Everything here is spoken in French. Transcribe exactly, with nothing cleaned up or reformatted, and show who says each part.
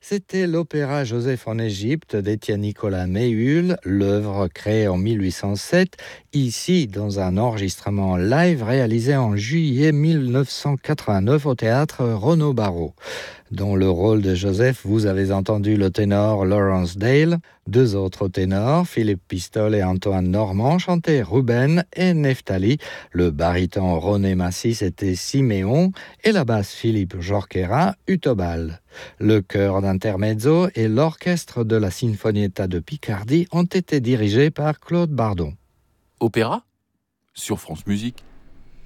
Speaker 1: C'était l'opéra Joseph en Égypte d'Étienne Nicolas Méhul, l'œuvre créée en mille huit cent sept, ici dans un enregistrement live réalisé en juillet mille neuf cent quatre-vingt-neuf au théâtre Renaud Barrault. Dans le rôle de Joseph, vous avez entendu le ténor Lawrence Dale, deux autres ténors, Philippe Pistol et Antoine Normand, chantaient Ruben et Neftali, le baryton René Massis était Siméon et la basse Philippe Jorquera, Utobal. Le chœur d'intermezzo et l'orchestre de la Sinfonietta de Picardie ont été dirigés par Claude Bardon.
Speaker 2: Opéra sur France Musique.